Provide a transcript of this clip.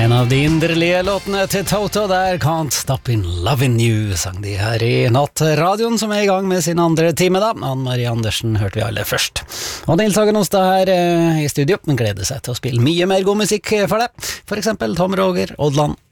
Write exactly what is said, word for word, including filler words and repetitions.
En av de inderlige låtene til Toto der, Can't Stop in Lovin' You, sang de her i Nattradioen, som er i gang med sin andre time da. Ann-Marie Andersen hørte vi aller først. Og Nils Hagen Ostad her eh, i studio, men gleder seg til å spille mye mer god musikk for deg. For eksempel Tom Roger, Odland